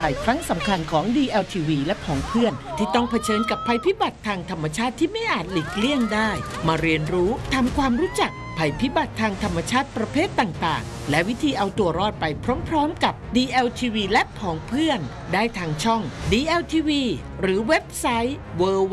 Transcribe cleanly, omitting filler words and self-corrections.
ครั้งสำคัญของ DLTV และผองเพื่อนที่ต้องเผชิญกับภัยพิบัติทางธรรมชาติที่ไม่อาจหลีกเลี่ยงได้มาเรียนรู้ทำความรู้จักภัยพิบัติทางธรรมชาติประเภทต่างๆและวิธีเอาตัวรอดไปพร้อมๆกับ DLTV และผองเพื่อนได้ทางช่อง DLTV หรือเว็บไซต์ www